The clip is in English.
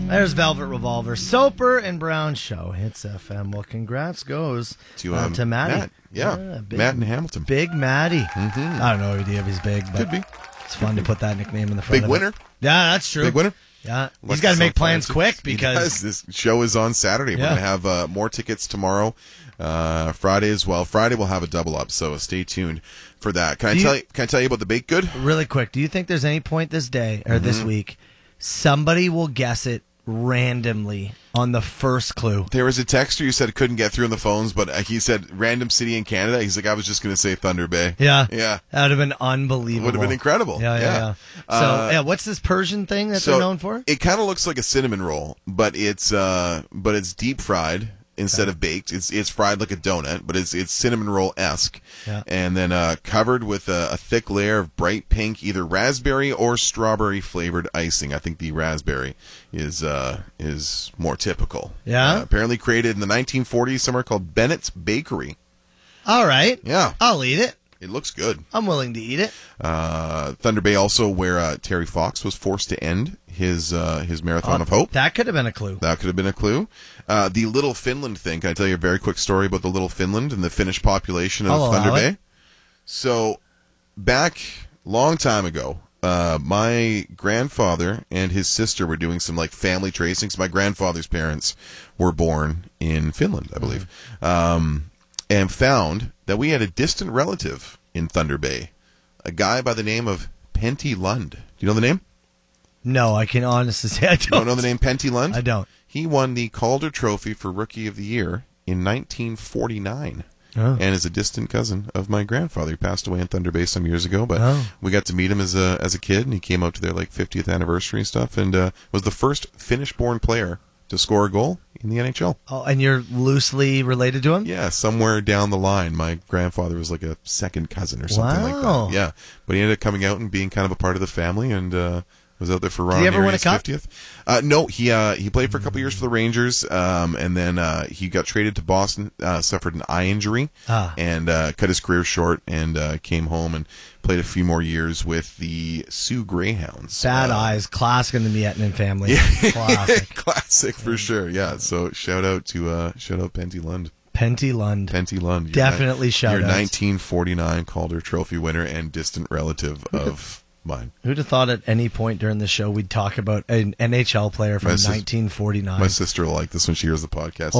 There's Velvet Revolver. Soper and Brown Show. Hits FM. Well, congrats goes to Matty. Matt. Matt in Hamilton. Big Matty. Mm-hmm. I don't know if he's big, but could be. It's fun to put that nickname in the front Big of winner. It. Yeah, that's true. Big winner. Yeah. He's got to make plans quick because this show is on Saturday. We're going to have more tickets tomorrow. Friday as well. Friday we'll have a double up, so stay tuned for that. Can I tell you about the baked good? Really quick. Do you think there's any point this day or this week somebody will guess it randomly on the first clue? There was a texter who said couldn't get through on the phones, but he said random city in Canada. He's like, I was just going to say Thunder Bay. Yeah. That would have been unbelievable. Would have been incredible. Yeah. So, what's this Persian thing that they're known for? It kind of looks like a cinnamon roll, but it's deep fried instead of baked. It's fried like a donut, but it's cinnamon roll-esque. Yeah. And then covered with a thick layer of bright pink, either raspberry or strawberry flavored icing. I think the raspberry is more typical. Yeah. Apparently created in the 1940s somewhere called Bennett's Bakery. All right. Yeah. I'll eat it. It looks good. I'm willing to eat it. Thunder Bay also where Terry Fox was forced to end his Marathon of Hope. That could have been a clue. The Little Finland thing. Can I tell you a very quick story about the Little Finland and the Finnish population of Thunder Bay? So, back long time ago, my grandfather and his sister were doing some family tracings. My grandfather's parents were born in Finland, I believe, and found that we had a distant relative in Thunder Bay, a guy by the name of Pentti Lund. Do you know the name? No, I can honestly say I don't. You don't know the name Pentti Lund? I don't. He won the Calder Trophy for Rookie of the Year in 1949 and is a distant cousin of my grandfather. He passed away in Thunder Bay some years ago, but we got to meet him as a kid, and he came out to their 50th anniversary and stuff, and was the first Finnish-born player to score a goal in the NHL. Oh, and you're loosely related to him? Yeah, somewhere down the line. My grandfather was like a second cousin or something like that. Yeah, but he ended up coming out and being kind of a part of the family, and was out there for Ron Neary's 50th. No, he played for a couple years for the Rangers, and then he got traded to Boston, suffered an eye injury, and cut his career short, and came home and played a few more years with the Sioux Greyhounds. Bad eyes, classic in the Miettinen family. Yeah. Classic. Classic for sure, yeah. So shout out Pentti Lund. Pentti Lund. Definitely shout out. Your 1949 Calder Trophy winner and distant relative of mine. Who'd have thought at any point during the show we'd talk about an NHL player from 1949? My sister will like this when she hears the podcast.